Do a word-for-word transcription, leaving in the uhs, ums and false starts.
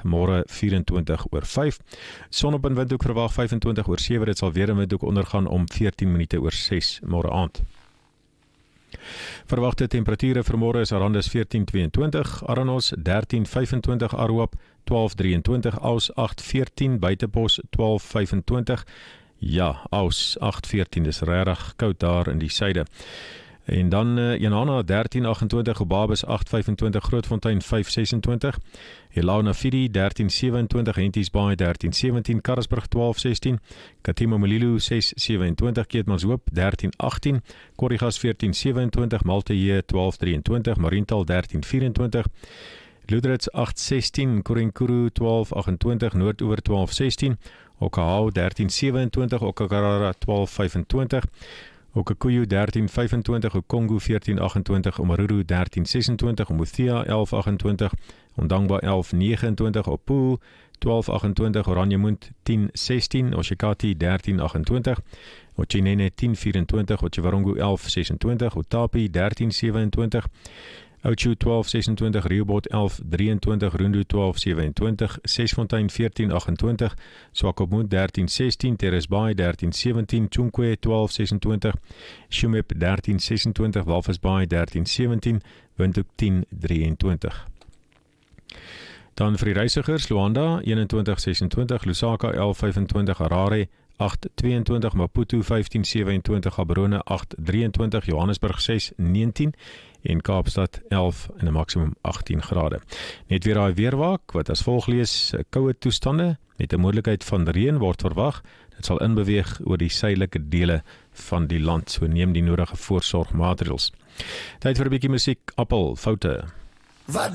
môre vyf en twintig oor vyf. Son op in Windhoek verwag vyf en twintig oor sewe, dit sal weer in Windhoek ondergaan om veertien minute oor ses môre aand. Verwagte temperature vir môre is Arandes veertien twee en twintig, Aranos dertien vyf en twintig, Aruap twaalf drie en twintig, Aus agt veertien, Buitepos twaalf vyf en twintig, ja, Aus agt veertien, dis regtig koud daar in die suide. En dan uh, Janana dertien agt en twintig, Obabis agt vyf en twintig, Grootfontein vyf ses en twintig, Helena Fidi dertien sewe en twintig, Henties Baai dertien sewentien, Karasburg twaalf sestien, Katimo Malilu ses sewe en twintig, Keetmanshoop dertien agttien, Korrigas veertien sewe en twintig, Malteje twaalf drie en twintig, Mariental dertien vier en twintig, Loudrits agt sestien, Korenkuru twaalf agt en twintig, Noordoever twaalf sestien, Okahau dertien sewe en twintig, Okakarara twaalf vyf en twintig, Okakuyu dertien vyf en twintig, Okongo veertien agt en twintig, Omaruru dertien ses en twintig, Umuthia elf agt en twintig, Ondangba elf nege en twintig, Opu twaalf agt en twintig, Oranjemund tien sestien, Oshikati dertien agt en twintig, Ochinene tien vier en twintig, Otjiwarongo elf ses en twintig, Otapi dertien sewe en twintig, Oudtshoorn twaalf ses en twintig, Rehoboth elf drie en twintig, Rundu twaalf sewe en twintig, Sesfontein veertien agt en twintig, Swakopmund dertien sestien, Terrace dertien sewentien, Chunkwe twaalf ses en twintig, Shumip dertien ses en twintig, Walvis Bay dertien sewentien, Windhoek tien drie en twintig. Dan vir die reisigers, Luanda eenentwintig ses en twintig, Lusaka elf vyf en twintig, Harare agt twee en twintig, Maputo vyftien sewe en twintig, Gaborone agt drie en twintig, Johannesburg ses negentien en Kaapstad elf en 'n maksimum agttien grade. Net weer daai weerwaak wat as volg lees: koue toestande met 'n moontlikheid van reën word verwag. Dit sal inbeweeg oor die suidelike dele van die land, so neem die nodige voorsorgmaatreëls. Tyd vir 'n bietjie musiek, Appel, Foute. Wat